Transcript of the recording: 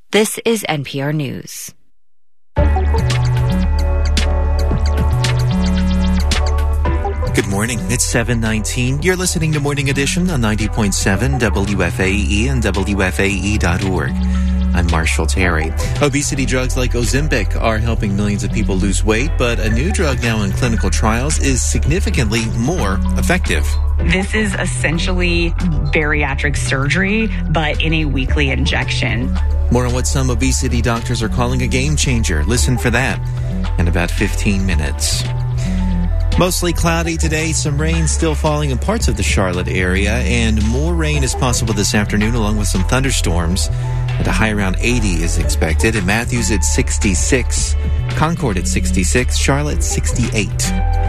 This is NPR News. Good morning. It's 7:19. You're listening to Morning Edition on 90.7 WFAE and WFAE.org. I'm Marshall Terry. Obesity drugs like Ozempic are helping millions of people lose weight, but a new drug now in clinical trials is significantly more effective. This is essentially bariatric surgery, but in a weekly injection. More on what some obesity doctors are calling a game changer. Listen for that in about 15 minutes. Mostly cloudy today, some rain still falling in parts of the Charlotte area, and more rain is possible this afternoon along with some thunderstorms. And a high around 80 is expected. In Matthews, it's 66. Concord at 66. Charlotte, 68.